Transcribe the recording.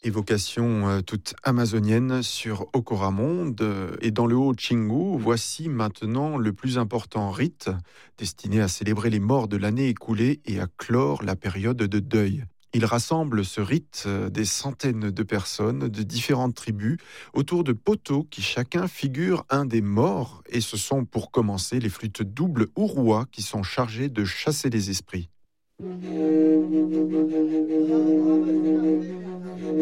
Évocation toute amazonienne sur Okora Monde et dans le Haut-Chingu, voici maintenant le plus important rite destiné à célébrer les morts de l'année écoulée et à clore la période de deuil. Il rassemble ce rite des centaines de personnes de différentes tribus autour de poteaux qui chacun figure un des morts et ce sont pour commencer les flûtes doubles Urua qui sont chargées de chasser les esprits.